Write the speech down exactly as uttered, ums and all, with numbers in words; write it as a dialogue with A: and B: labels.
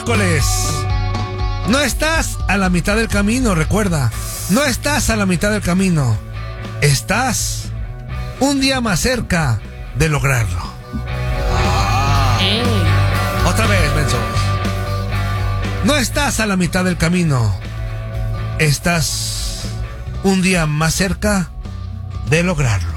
A: miércoles. No estás a la mitad del camino, recuerda. No estás a la mitad del camino. Estás un día más cerca de lograrlo. Ah.
B: Hey.
A: Otra vez, Benzo. No estás a la mitad del camino. Estás un día más cerca de lograrlo.